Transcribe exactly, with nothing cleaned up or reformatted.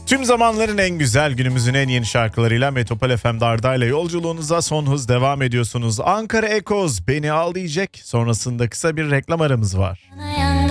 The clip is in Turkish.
Tüm zamanların en güzel, günümüzün en yeni şarkılarıyla Metropol F M'de Arda ile yolculuğunuza son hız devam ediyorsunuz. Ankara Ekoz Beni Al diyecek. Sonrasında kısa bir reklam aramız var.